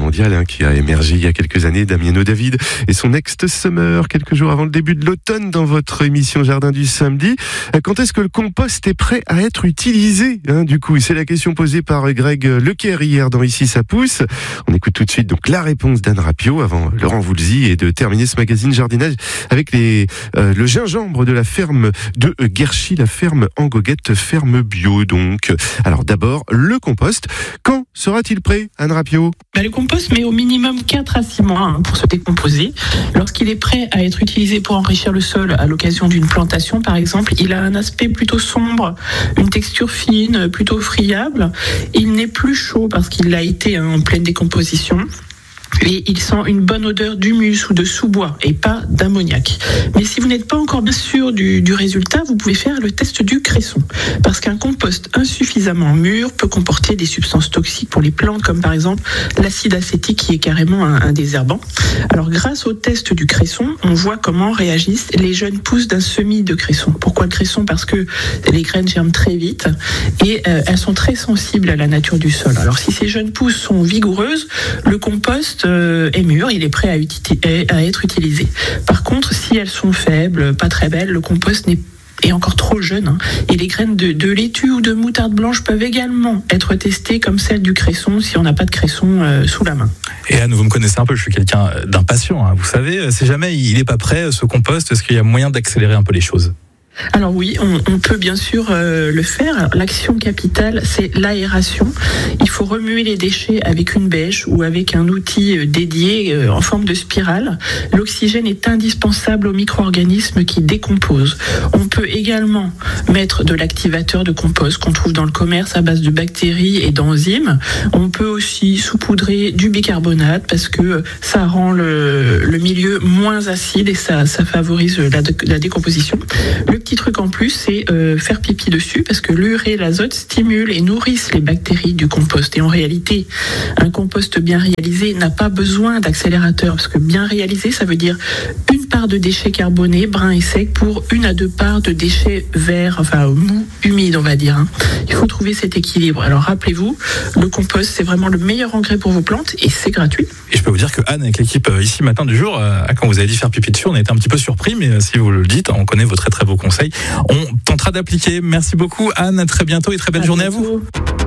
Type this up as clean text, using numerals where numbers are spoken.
mondial qui a émergé il y a quelques années. Damiano David et son Next Summer, quelques jours avant le début de l'automne dans votre émission Jardin du Samedi. Quand est-ce que le compost est prêt à être utilisé du coup, c'est la question posée par Greg Lecaire hier dans Ici ça pousse. On écoute tout de suite donc la réponse d'Anne Rapio avant Laurent Voulzy et de terminer ce magazine jardinage avec le gingembre de la ferme de Guerchy, la ferme en goguette, ferme bio donc. Alors d'abord, le compost, quand sera-t-il prêt, Anne Rapio ? Le compost met au minimum 4 à 6 mois pour se décomposer. Lorsqu'il est prêt à être utilisé pour enrichir le sol à l'occasion d'une plantation par exemple, il a un aspect plutôt sombre, une texture fine, plutôt friable. Il n'est plus chaud parce qu'il a été en pleine décomposition. Et il sent une bonne odeur d'humus ou de sous-bois et pas d'ammoniac. Mais si vous n'êtes pas encore bien sûr du résultat, vous pouvez faire le test du cresson. Parce qu'un compost insuffisamment mûr peut comporter des substances toxiques pour les plantes, comme par exemple l'acide acétique qui est carrément un désherbant. Alors grâce au test du cresson, on voit comment réagissent les jeunes pousses d'un semis de cresson. Pourquoi le cresson ? Parce que les graines germent très vite et elles sont très sensibles à la nature du sol. Alors si ces jeunes pousses sont vigoureuses, le compost est mûr, il est prêt à être utilisé. Par contre, si elles sont faibles, pas très belles, le compost est encore trop jeune. Et les graines de laitue ou de moutarde blanche peuvent également être testées comme celles du cresson si on n'a pas de cresson sous la main. Et Anne, vous me connaissez un peu, je suis quelqu'un d'impatient. Vous savez, si jamais il n'est pas prêt, ce compost, est-ce qu'il y a moyen d'accélérer un peu les choses ? Alors oui, on peut bien sûr le faire. Alors, l'action capitale, c'est l'aération. Il faut remuer les déchets avec une bêche ou avec un outil dédié en forme de spirale. L'oxygène est indispensable aux micro-organismes qui décomposent. On peut également mettre de l'activateur de compost qu'on trouve dans le commerce à base de bactéries et d'enzymes. On peut aussi saupoudrer du bicarbonate parce que ça rend le milieu moins acide et ça favorise la décomposition. Le petit truc en plus, c'est faire pipi dessus parce que l'urée et l'azote stimulent et nourrissent les bactéries du compost. Et en réalité, un compost bien réalisé n'a pas besoin d'accélérateur parce que bien réalisé, ça veut dire une part de déchets carbonés, bruns et secs pour 1 à 2 parts de déchets verts, enfin mous, humides on va dire. Il faut trouver cet équilibre. Alors rappelez-vous, le compost c'est vraiment le meilleur engrais pour vos plantes et c'est gratuit. Et je peux vous dire que Anne, avec l'équipe ici matin du jour, quand vous avez dit faire pipi dessus, on a été un petit peu surpris, mais si vous le dites, on connaît vos très très beaux conseils. On tentera d'appliquer. Merci beaucoup Anne, à très bientôt et très belle journée à vous.